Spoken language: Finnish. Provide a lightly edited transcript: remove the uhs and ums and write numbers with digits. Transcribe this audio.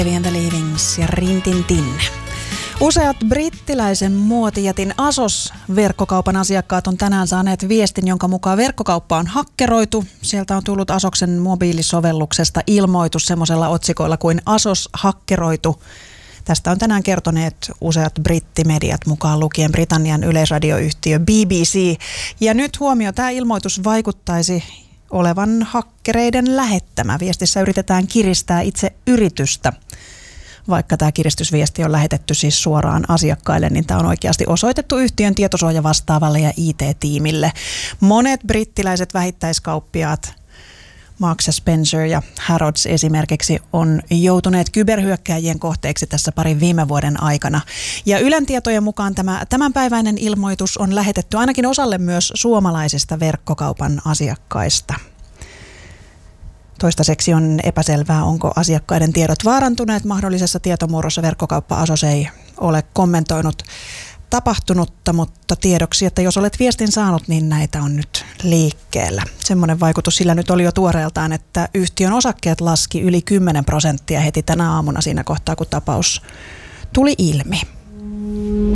And the Leavings ja Rintintin. Useat brittiläisen muotijätin ASOS-verkkokaupan asiakkaat on tänään saaneet viestin, jonka mukaan verkkokauppa on hakkeroitu. Sieltä on tullut ASOSen mobiilisovelluksesta ilmoitus semmoisella otsikoilla kuin ASOS hakkeroitu. Tästä on tänään kertoneet useat brittimediat, mukaan lukien Britannian yleisradioyhtiö BBC. Ja nyt huomio, tämä ilmoitus vaikuttaisi olevan hakkereiden lähettämä. Viestissä yritetään kiristää itse yritystä. Vaikka tämä kiristysviesti on lähetetty siis suoraan asiakkaille, niin tämä on oikeasti osoitettu yhtiön tietosuojavastaavalle ja IT-tiimille. Monet brittiläiset vähittäiskauppiaat, Marks & Spencer ja Harrods esimerkiksi, on joutuneet kyberhyökkääjien kohteeksi tässä parin viime vuoden aikana. Ja Ylen tietojen mukaan tämänpäiväinen ilmoitus on lähetetty ainakin osalle myös suomalaisista verkkokaupan asiakkaista. Toistaiseksi on epäselvää, onko asiakkaiden tiedot vaarantuneet mahdollisessa tietomurrossa. Verkkokauppa ASOS ei ole kommentoinut tapahtunutta, mutta tiedoksi, että jos olet viestin saanut, niin näitä on nyt liikkeellä. Semmoinen vaikutus sillä nyt oli jo tuoreeltaan, että yhtiön osakkeet laski yli 10% heti tänä aamuna siinä kohtaa, kun tapaus tuli ilmi.